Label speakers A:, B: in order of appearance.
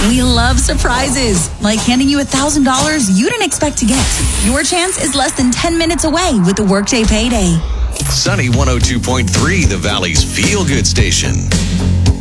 A: We love surprises, like handing you $1,000 you didn't expect to get. Your chance is less than 10 minutes away with the Workday Payday.
B: Sunny 102.3, the Valley's feel-good station.